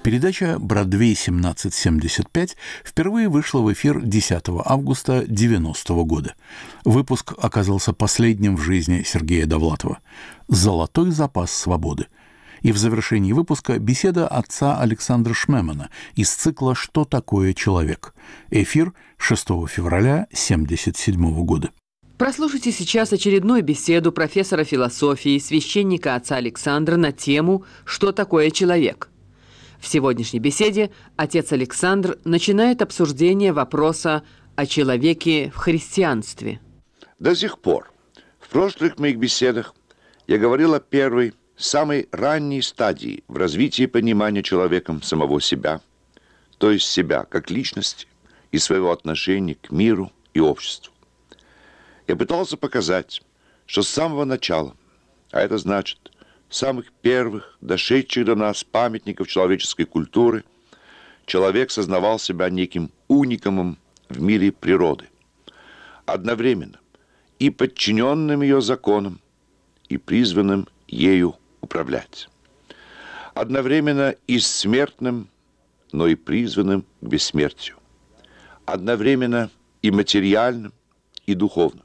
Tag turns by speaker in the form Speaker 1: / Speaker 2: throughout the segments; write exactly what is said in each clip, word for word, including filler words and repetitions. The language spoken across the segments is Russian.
Speaker 1: Передача «Бродвей семнадцать семьдесят пять» впервые вышла в эфир десятого августа девяностого года. Выпуск оказался последним в жизни Сергея Довлатова. «Золотой запас свободы». И в завершении выпуска беседа отца Александра Шмемана из цикла «Что такое человек?». Эфир шестого февраля семьдесят седьмого года.
Speaker 2: Прослушайте сейчас очередную беседу профессора философии, священника отца Александра на тему «Что такое человек?». В сегодняшней беседе отец Александр начинает обсуждение вопроса о человеке в христианстве.
Speaker 3: До сих пор в прошлых моих беседах я говорил о первой, самой ранней стадии в развитии понимания человеком самого себя, то есть себя как личности и своего отношения к миру и обществу. Я пытался показать, что с самого начала, а это значит самых первых, дошедших до нас памятников человеческой культуры, человек сознавал себя неким уникумом в мире природы, одновременно и подчиненным ее законам, и призванным ею управлять. Одновременно и смертным, но и призванным к бессмертию. Одновременно и материальным, и духовным.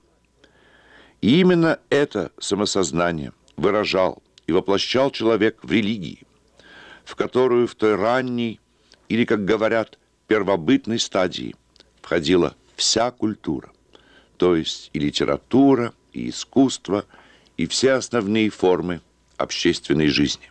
Speaker 3: И именно это самосознание выражал и воплощал человек в религии, в которую в той ранней, или, как говорят, первобытной стадии входила вся культура, то есть и литература, и искусство, и все основные формы общественной жизни.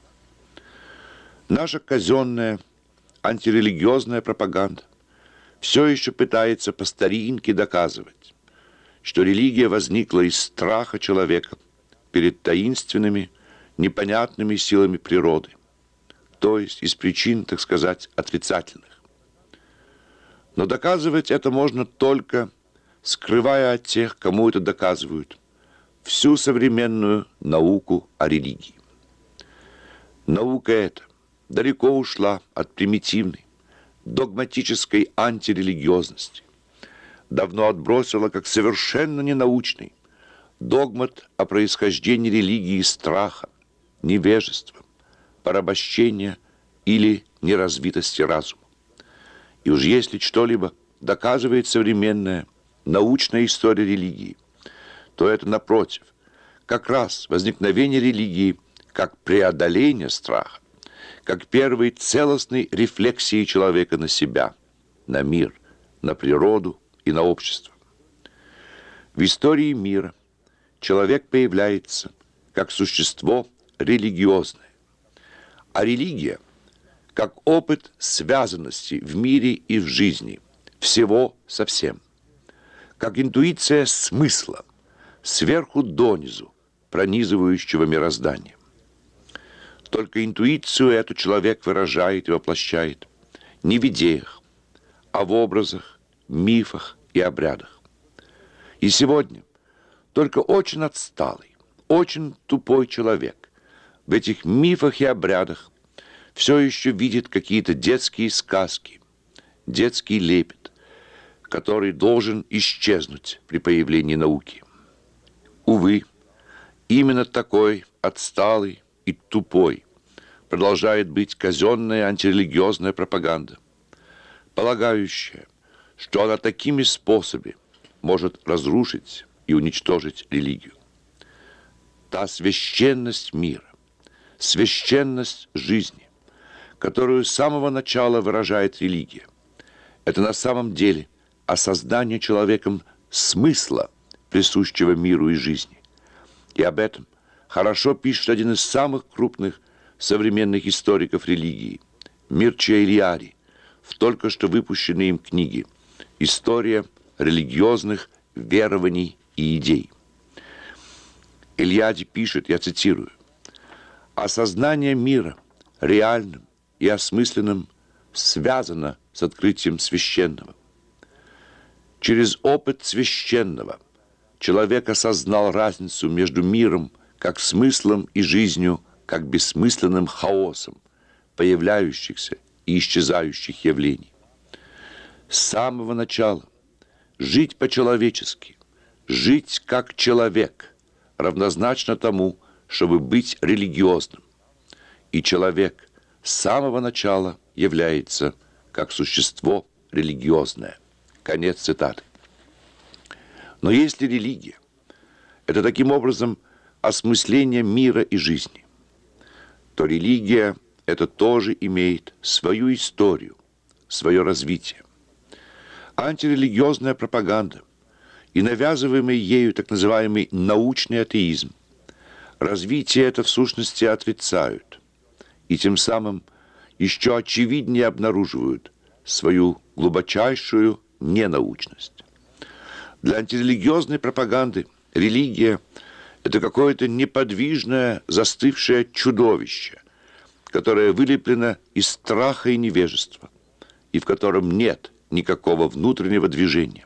Speaker 3: Наша казенная антирелигиозная пропаганда все еще пытается по старинке доказывать, что религия возникла из страха человека перед таинственными, непонятными силами природы, то есть из причин, так сказать, отрицательных. Но доказывать это можно только, скрывая от тех, кому это доказывают, всю современную науку о религии. Наука эта далеко ушла от примитивной, догматической антирелигиозности, давно отбросила как совершенно ненаучный догмат о происхождении религии страха, невежества, порабощения или неразвитости разума. И уж если что-либо доказывает современная научная история религии, то это, напротив, как раз возникновение религии как преодоление страха, как первой целостной рефлексии человека на себя, на мир, на природу и на общество. В истории мира человек появляется как существо религиозное, а религия как опыт связанности в мире и в жизни, всего со всем, как интуиция смысла, сверху донизу, пронизывающего мироздание. Только интуицию эту человек выражает и воплощает не в идеях, а в образах, мифах и обрядах. И сегодня только очень отсталый, очень тупой человек в этих мифах и обрядах все еще видит какие-то детские сказки, детский лепет, который должен исчезнуть при появлении науки. Увы, именно такой отсталый и тупой продолжает быть казенная антирелигиозная пропаганда, полагающая, что она такими способами может разрушить и уничтожить религию. Та священность мира, священность жизни, которую с самого начала выражает религия, это на самом деле осознание человеком смысла, присущего миру и жизни. И об этом хорошо пишет один из самых крупных современных историков религии, Мирча Элиари, в только что выпущенной им книге «История религиозных верований и идей». Элиади пишет, я цитирую: «Осознание мира реальным и осмысленным связано с открытием священного. Через опыт священного человек осознал разницу между миром как смыслом и жизнью как бессмысленным хаосом появляющихся и исчезающих явлений. С самого начала жить по-человечески, жить как человек равнозначно тому, чтобы быть религиозным. И человек с самого начала является как существо религиозное». Конец цитаты. Но если религия – это таким образом осмысление мира и жизни, то религия – это тоже имеет свою историю, свое развитие. Антирелигиозная пропаганда и навязываемый ею так называемый научный атеизм развитие это в сущности отрицают и тем самым еще очевиднее обнаруживают свою глубочайшую ненаучность. Для антирелигиозной пропаганды религия – это какое-то неподвижное, застывшее чудовище, которое вылеплено из страха и невежества, и в котором нет никакого внутреннего движения.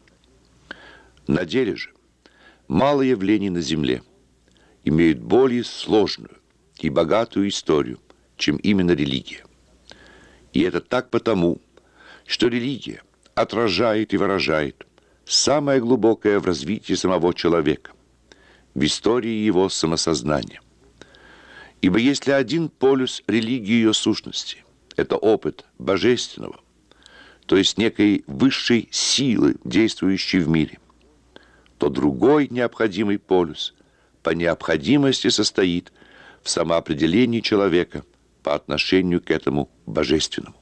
Speaker 3: На деле же мало явлений на земле имеют более сложную и богатую историю, чем именно религия. И это так потому, что религия отражает и выражает самое глубокое в развитии самого человека, в истории его самосознания. Ибо если один полюс религии ее сущности – это опыт божественного, то есть некой высшей силы, действующей в мире, то другой необходимый полюс по необходимости состоит в самоопределении человека по отношению к этому божественному.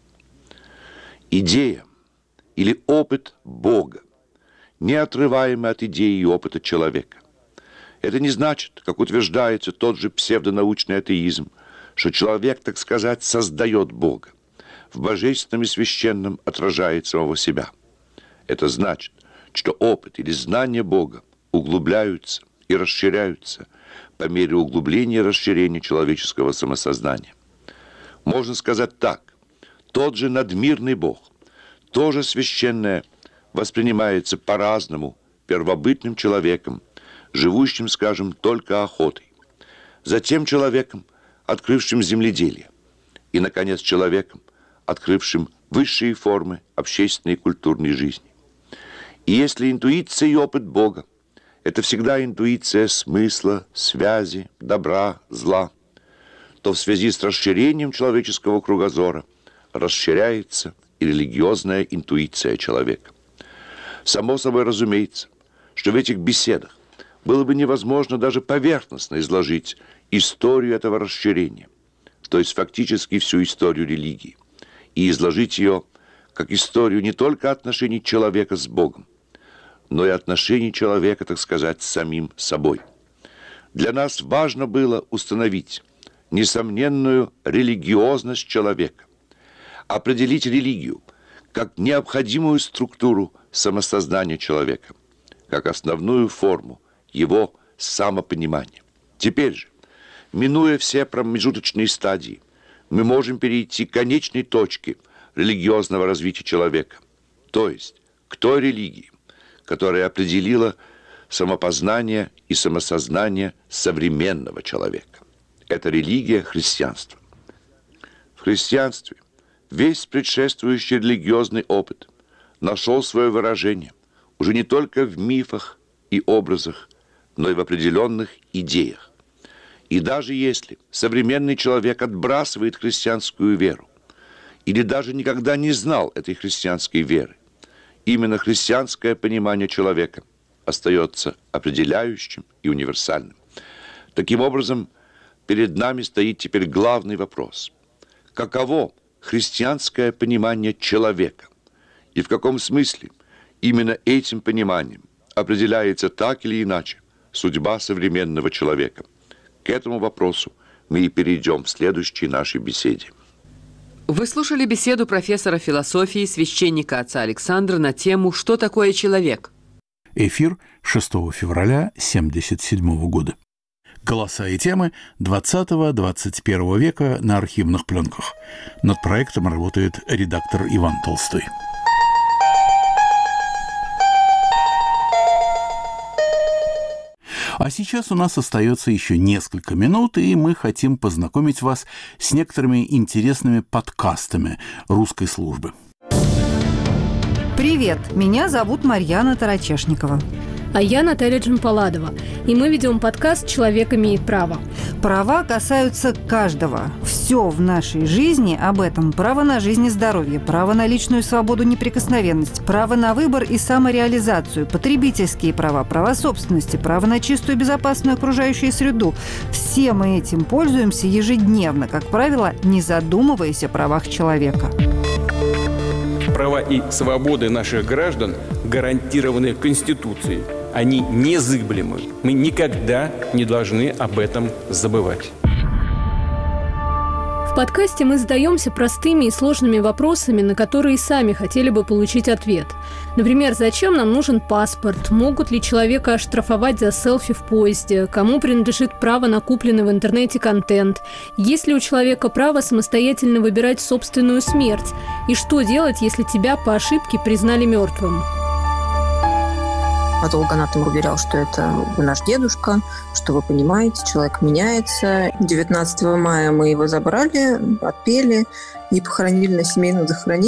Speaker 3: Идея или опыт Бога неотрываемы от идеи и опыта человека. Это не значит, как утверждается тот же псевдонаучный атеизм, что человек, так сказать, создает Бога, в божественном и священном отражает самого себя. Это значит, что опыт или знания Бога углубляются и расширяются по мере углубления и расширения человеческого самосознания. Можно сказать так: тот же надмирный Бог, тоже священное, воспринимается по-разному первобытным человеком, живущим, скажем, только охотой, затем человеком, открывшим земледелие, и, наконец, человеком, открывшим высшие формы общественной и культурной жизни. И если интуиция и опыт Бога – это всегда интуиция смысла, связи, добра, зла, то в связи с расширением человеческого кругозора расширяется и религиозная интуиция человека. Само собой разумеется, что в этих беседах было бы невозможно даже поверхностно изложить историю этого расширения, то есть фактически всю историю религии, и изложить ее как историю не только отношений человека с Богом, но и отношений человека, так сказать, с самим собой. Для нас важно было установить несомненную религиозность человека, определить религию как необходимую структуру самосознания человека, как основную форму его самопонимания. Теперь же, минуя все промежуточные стадии, мы можем перейти к конечной точке религиозного развития человека, то есть к той религии, которая определила самопознание и самосознание современного человека. Это религия христианства. В христианстве весь предшествующий религиозный опыт нашел свое выражение уже не только в мифах и образах, но и в определенных идеях. И даже если современный человек отбрасывает христианскую веру или даже никогда не знал этой христианской веры, именно христианское понимание человека остается определяющим и универсальным. Таким образом, перед нами стоит теперь главный вопрос: каково христианское понимание человека, и в каком смысле именно этим пониманием определяется так или иначе судьба современного человека? К этому вопросу мы и перейдем в следующей нашей беседе.
Speaker 2: Вы слушали беседу профессора философии, священника отца Александра на тему «Что такое человек?».
Speaker 1: Эфир шестого февраля семьдесят седьмого года. Голоса и темы двадцатого-двадцать первого века на архивных пленках. Над проектом работает редактор Иван Толстой. А сейчас у нас остается еще несколько минут, и мы хотим познакомить вас с некоторыми интересными подкастами русской службы.
Speaker 4: Привет, меня зовут Марьяна Тарачешникова. А я Наталья Джампаладова. И мы ведем подкаст «Человек имеет право».
Speaker 5: Права касаются каждого. Все в нашей жизни об этом. Право на жизнь и здоровье, право на личную свободу, неприкосновенность, право на выбор и самореализацию, потребительские права, права собственности, право на чистую и безопасную окружающую среду. Все мы этим пользуемся ежедневно, как правило, не задумываясь о правах человека.
Speaker 6: Права и свободы наших граждан гарантированы Конституцией. Они незыблемы. Мы никогда не должны об этом забывать.
Speaker 4: В подкасте мы задаемся простыми и сложными вопросами, на которые сами хотели бы получить ответ. Например, зачем нам нужен паспорт? Могут ли человека оштрафовать за селфи в поезде? Кому принадлежит право на купленный в интернете контент? Есть ли у человека право самостоятельно выбирать собственную смерть? И что делать, если тебя по ошибке признали мертвым?
Speaker 7: Патологоанатом уверял, что это наш дедушка, что вы понимаете, человек меняется. девятнадцатого мая мы его забрали, отпели и похоронили на семейном захоронении.